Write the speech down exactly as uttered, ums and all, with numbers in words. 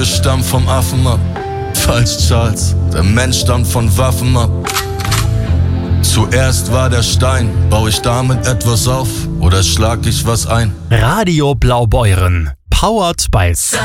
wir stammen vom Affen ab. Falsch, Charles, der Mensch stammt von Waffen ab. Zuerst war der Stein, baue ich damit etwas auf oder schlag ich was ein? Radio Blaubeuren, powered by